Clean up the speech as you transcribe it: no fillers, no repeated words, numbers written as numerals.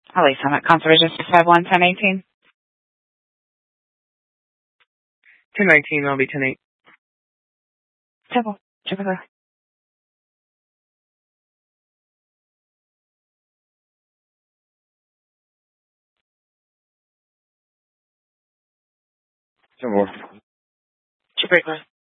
Holly Summit Conservation 651-1018. 1019, I'll be 10-8. Temple. Jupiter. Jupiter. Jupiter.